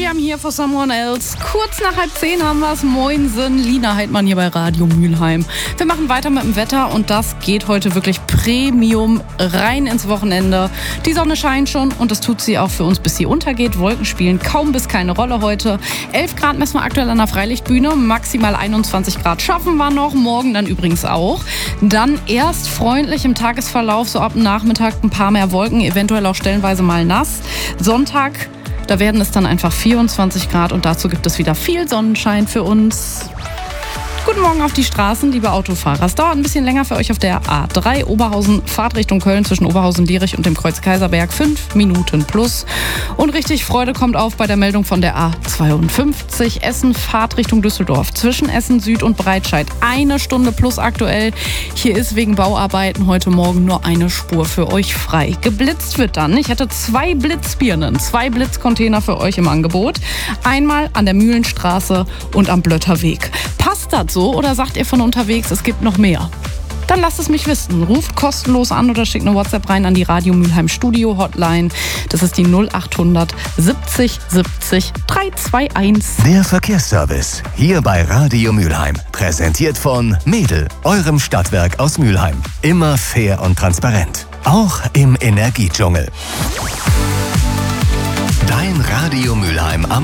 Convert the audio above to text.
Miriam hier for Someone Else. Kurz nach 9:30 haben wir es. Moinsen, Lina Heidmann hier bei Radio Mülheim. Wir machen weiter mit dem Wetter und das geht heute wirklich Premium rein ins Wochenende. Die Sonne scheint schon und das tut sie auch für uns, bis sie untergeht. Wolken spielen kaum bis keine Rolle heute. 11 Grad messen wir aktuell an der Freilichtbühne. Maximal 21 Grad schaffen wir noch. Morgen dann übrigens auch. Dann erst freundlich im Tagesverlauf, so ab dem Nachmittag ein paar mehr Wolken, eventuell auch stellenweise mal nass. Sonntag, da werden es dann einfach 24 Grad und dazu gibt es wieder viel Sonnenschein für uns. Guten Morgen auf die Straßen, liebe Autofahrer. Es dauert ein bisschen länger für euch auf der A3 Oberhausen, Fahrt Richtung Köln zwischen Oberhausen-Lierich und dem Kreuz Kaiserberg. 5 Minuten plus. Und richtig Freude kommt auf bei der Meldung von der A52 Essen, Fahrt Richtung Düsseldorf. Zwischen Essen Süd und Breitscheid 1 Stunde plus aktuell. Hier ist wegen Bauarbeiten heute Morgen nur eine Spur für euch frei. Geblitzt wird dann. Ich hätte 2 Blitzbirnen, 2 Blitzcontainer für euch im Angebot. Einmal an der Mühlenstraße und am Blötterweg. Passt das so oder sagt ihr von unterwegs, es gibt noch mehr? Dann lasst es mich wissen. Ruft kostenlos an oder schickt eine WhatsApp rein an die Radio Mülheim Studio Hotline. Das ist die 0800 70 70 321. Der Verkehrsservice hier bei Radio Mülheim. Präsentiert von Mädel, eurem Stadtwerk aus Mülheim. Immer fair und transparent. Auch im Energiedschungel. Dein Radio Mülheim am